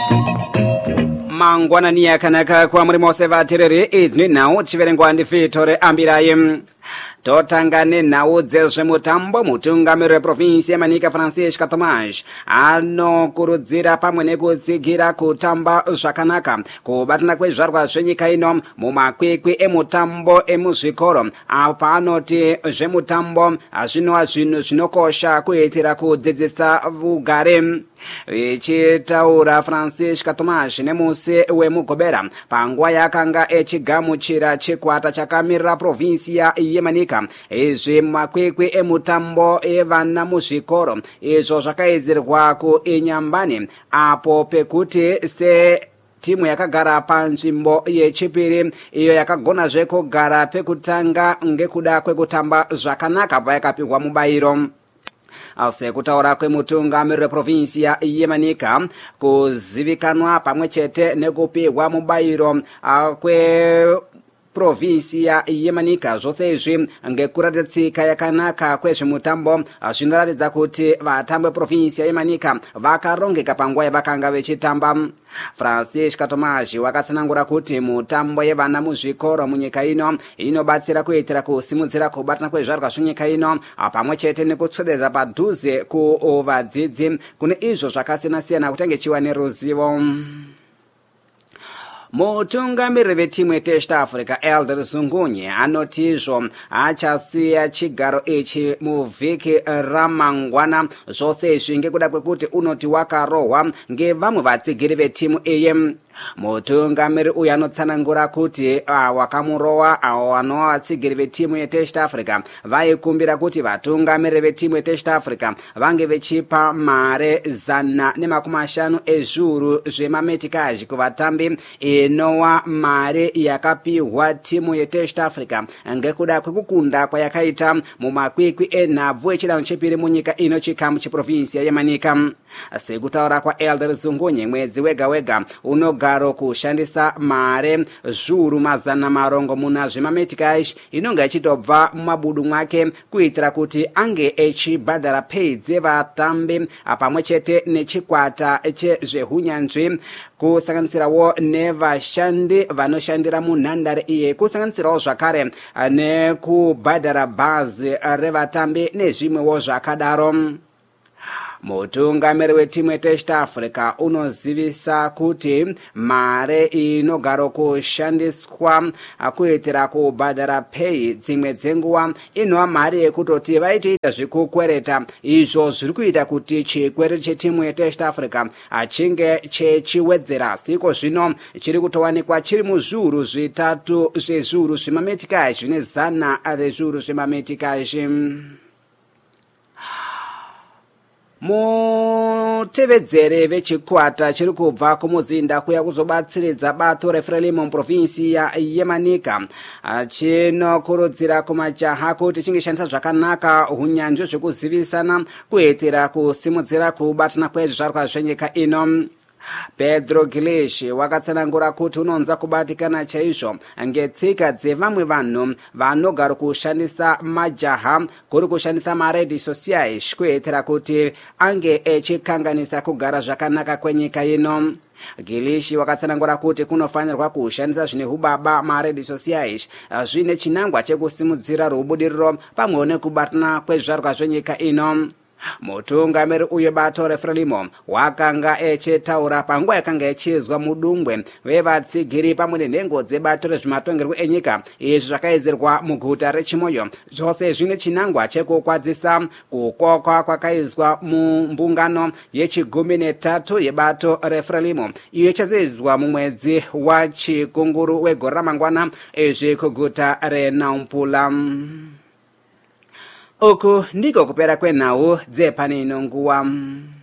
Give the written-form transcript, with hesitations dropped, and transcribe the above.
mangwanani akanaka kwa muri mose vatereri idzi nenhau chiverengwa ndifitore ambirayi totangane nhau dzezvemutambo. Mutungamiri weprovinsi yemanika Francisca Tomás anokurudzira pamwe nekutsigira kutamba zvakanaka kubatana kwezvarwa zvenyika ino mumakwikwi emutambo emuzvikoro apa anoti zvemutambo zvinova zvinhu zvinokosha kuitira kudzidzisa ugare. Ichitaura Francisca Tomás nemusi wemugobera panguva yakanga echigamuchira chikwata chakamirira provinsia yemanika izvi makwikwi emutambo evana muzvikoro izvo zvakaidzirwa kuinyambani apo pekuti timu yakagara panzvimbo yechipiri iyo yakagonazve kugara pekutanga ngekuda kwekutamba zvakanaka payakapihwa mubayiro. Sekutaura kwemutungamiri weprovinsia yemanika kuzivikanwa pamwe chete nekupihwa mubayiro provinsia yemanika zvose izvi ngekuratidza tsika yakanaka kwezvemutambo zvinoratidza kuti vatambi veprovinsia yemanika vakarongeka panguva yavakanga vechitamba. Francisca Tomás wakatsanangura kuti mutambo yevana muzvikoro munyika ino inobatsira kuitira kusimudzira kubatana kwezvarwa zvenyika ino pamwe chete nekutswededza padhuze kuvadzidzi kune izvo zvakasiyana-siyana kutenge chiwa neruzivo. Mutungamiri vetimu yeTest Africa Elder Zungunye anotizvo achasiya chigaro ichi muvhiki ramangwana zvose izvi ngekuda kwekuti unoti wakarohwa ngevamwe vatsigiri vetimu iyi. Mutungamiri uyu anotsanangura kuti wakamurowa avo vanova vatsigiri vetimu yeTest Africa vaikumbira kuti vatungamiri vetimu yeTest Africa vange vechipa mare 150 ezviuru zvemametikazi kuvatambi inova mare yakapihwa timu yeTest Africa ngekuda kwekukunda kwayakaita mumakwikwi enhabvu echidanho chepiri munyika ino chikamu cheprovinsia yemanika. Sekutaura kwaElder Zungunye mwedzi wega wega unogaro kushandisa mare zviuru 400 zvemametikazi inonga ichitobva mumabudu mwake kuitira kuti ange echibhadhara pei dzevatambi pamwe chete nechikwata chezvehunyanzvi kusanganisirawo nevashandi vanoshandira munhandare iye kusanganisirawo zvakare nekubhadhara bhazi revatambi nezvimwewo zvakadaro. Mutungamiri wetimu yeTest Africa unozivisa kuti mare inogaro kushandiswa kuitira kubhadhara pei dzimwe dzenguva inova mari yekutoti vaitoita zvekukwereta izvo zviri kuita kuti chikwereti chetimu yeTest Africa chinge chechiwedzera siko zvino chiri kutowanikwa chiri muzviuru 3 zvezviuru zvemametikazi zvine 100 rezviuru zvemametikazi. Mutevedzere vechikwata chiri kubva kumuzinda kuya kuzobatsiridza bato reFrelimo muprovinsia yemanika chinokurudzira kumajaha kuti chingeshandisa zvakanaka hunyanzvi zvekuzivisana kuitira kusimudzira kubatana kwezvizvarwa zvenyika ino. Pedro Gilishi wakatsanangura kuti unonza kubatikana chaizvo ngetsika dzevamwe vanhu vanogara kushandisa majaha kuri kushandisa maredio sociais kuitira kuti ange echikanganisa kugara zvakanaka kwenyika ino. Gilishi wakatsanangura kuti kunofanirwa kushandisa zvine hubaba maredio sociais zvine chinangwa chekusimudzira rubudiriro pamwe nekubatana kwezvizvarwa zvenyika ino. Mutungamiri uyu bato reFrelimo wakanga echitaura panguva yakanga echizwa mudungwe vevatsigiri pamwe nenhengo dzebato rezvematongerwo enyika izvi zvakaidzirwa muguta reChimoyo zvose zvine chinangwa chekukwadzisa kukoka kwakaizwa mumbungano yechi13 yebato reFrelimo iyo ichazoidzwa mumwedzi wachikunguru wegore ramangwana izvi kuguta reNampula. Uku ndiko kupera kwenhau dzepane ino nguva.